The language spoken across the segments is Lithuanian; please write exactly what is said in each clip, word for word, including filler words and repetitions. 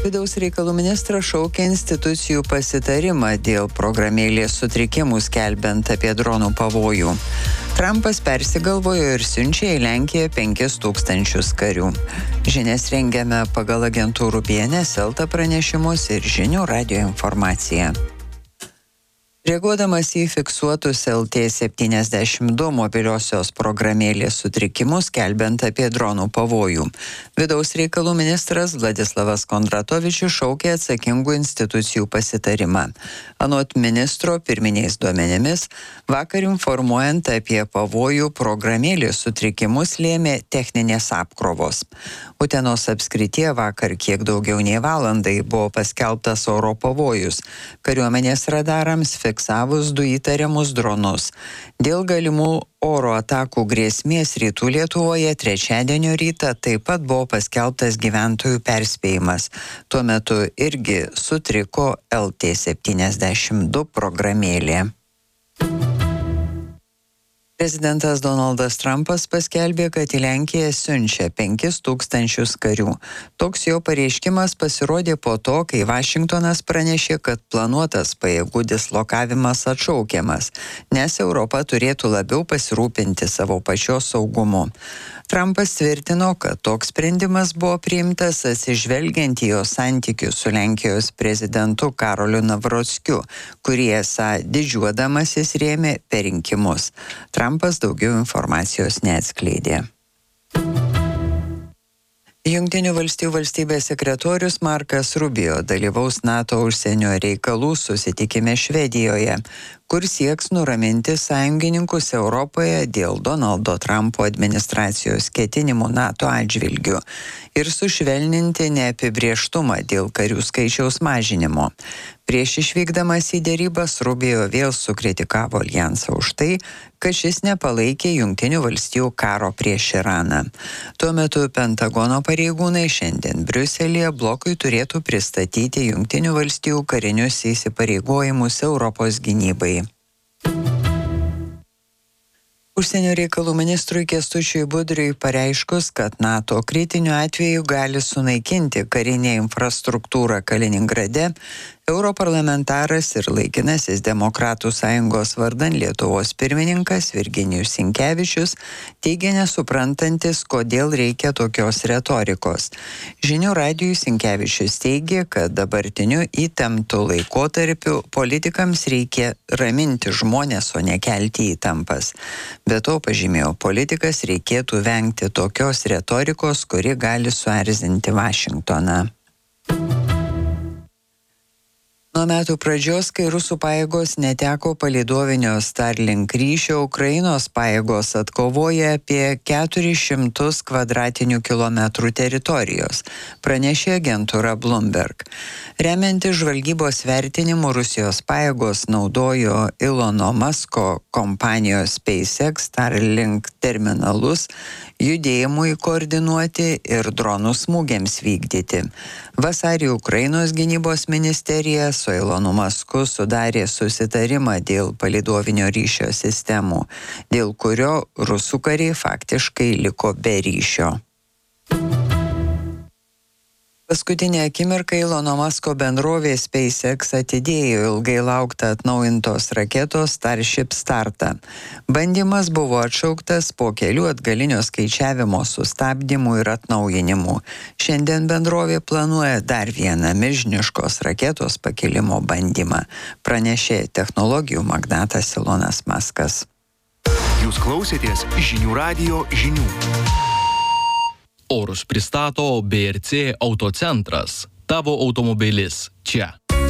Vidaus reikalų ministras šaukia institucijų pasitarimą dėl programėlės sutrikimų skelbiant apie dronų pavojų. Trumpas persigalvojo ir siunčia į Lenkiją penkis tūkstančius karių. Žinias rengiame pagal agentūrų B N S Elta pranešimus ir žinių radijo informaciją. Reaguodamas į fiksuotus L T septyniasdešimt du mobiliosios programėlės sutrikimus, skelbiant apie dronų pavojų, vidaus reikalų ministras Vladislavas Kondratovičius šaukė atsakingų institucijų pasitarimą. Anot ministro pirminiais duomenimis, vakar informuojant apie pavojų programėlės sutrikimus lėmė techninės apkrovos. Utenos apskrityje vakar kiek daugiau nei valandai buvo paskelbtas oro pavojus. Kariuomenės radarams fiksavus du įtariamus dronus. Dėl galimų oro atakų grėsmės rytų Lietuvoje trečiadienio rytą taip pat buvo paskelbtas gyventojų perspėjimas. Tuo metu irgi sutriko L T septyniasdešimt du programėlė. Prezidentas Donaldas Trumpas paskelbė, kad į Lenkiją siunčia penkis tūkstančius karių. Toks jo pareiškimas pasirodė po to, kai Vašingtonas pranešė, kad planuotas pajėgų dislokavimas atšaukiamas, nes Europa turėtų labiau pasirūpinti savo pačios saugumu. Trumpas tvirtino, kad toks sprendimas buvo priimtas atsižvelgiant į jo santykius su Lenkijos prezidentu Karoliu Navrockiu, kurį esą didžiuodamasis rėmė per rinkimus. Trumpas daugiau informacijos neatskleidė. Jungtinių valstijų valstybės sekretorius Markas Rubio dalyvaus NATO užsienio reikalų susitikime Švedijoje, kur sieks nuraminti sąjungininkus Europoje dėl Donaldo Trumpo administracijos ketinimų NATO atžvilgiu ir sušvelninti neapibrėžtumą dėl karių skaičiaus mažinimo. Prieš išvykdamas į derybas Rubio vėl sukritikavo aljansą už tai, kad šis nepalaikė Jungtinių valstijų karo prieš Iraną. Tuo metu Pentagono pareigūnai šiandien Briuselyje blokui turėtų pristatyti Jungtinių valstijų karinius įsipareigojimus Europos gynybai. Užsienio reikalų ministrui Kęstučiui Budriui pareiškus, kad NATO kritiniu atveju gali sunaikinti karinę infrastruktūrą Kaliningrade, europarlamentaras ir laikinasis Demokratų sąjungos vardan Lietuvos pirmininkas Virginijus Sinkevičius teigia nesuprantantis, kodėl reikia tokios retorikos. Žinių radijui Sinkevičius teigia, kad dabartiniu įtemptu laikotarpiu politikams reikia raminti žmones, o nekelti įtampas. Be to, pažymėjo politikas, reikėtų vengti tokios retorikos, kuri gali suerzinti Vašingtoną. Nuo metų pradžios, kai rusų pajėgos neteko palydovinio Starlink ryšio, Ukrainos pajėgos atkovoja apie keturis šimtus kvadratinių kilometrų teritorijos, pranešė agentūra Bloomberg. Remiantis žvalgybos vertinimu, Rusijos pajėgos naudojo Elono Musko kompanijos SpaceX Starlink terminalus judėjimui koordinuoti ir dronų smūgiams vykdyti. Vasarį Ukrainos gynybos ministerija su Elonu Musku sudarė susitarimą dėl palydovinio ryšio sistemų, dėl kurio rusų kariai faktiškai liko be ryšio. Paskutinę akimirką Elono Musko bendrovė SpaceX atidėjo ilgai lauktą atnaujintos raketos Starship startą. Bandymas buvo atšauktas po kelių atgalinio skaičiavimo sustabdymų ir atnaujinimų. Šiandien bendrovė planuoja dar vieną milžiniškos raketos pakilimo bandymą, pranešė technologijų magnatas Elonas Muskas. Jūs klausėtės žinių radijo žinių. Orus pristato B R C Autocentras. Tavo automobilis čia.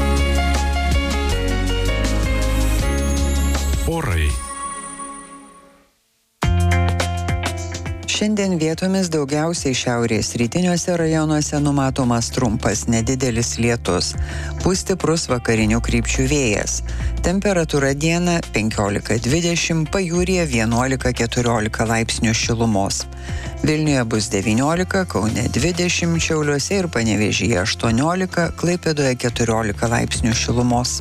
Orai. Šiandien vietomis daugiausiai šiaurės rytiniuose rajonuose numatomas trumpas nedidelis lietus. Pūs stiprus vakarinių krypčių vėjas. Temperatūra dieną penkiolika dvidešimt, pajūryje vienuolika keturiolika laipsnių šilumos. Vilniuje bus devyniolika, Kaune dvidešimt, Šiauliuose ir Panevėžyje aštuoniolika, Klaipėdoje keturiolika laipsnių šilumos.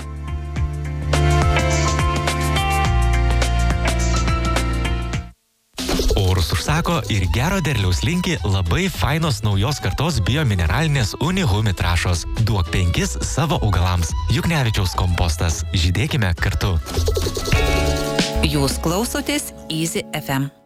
Orus užsako sako ir gero derliaus linki labai fainos naujos kartos biomineralinės Unihumi trąšos. Duok penkis savo augalams. Juknevičiaus kompostas. Žydėkime kartu. Jūs klausotės Easy F M.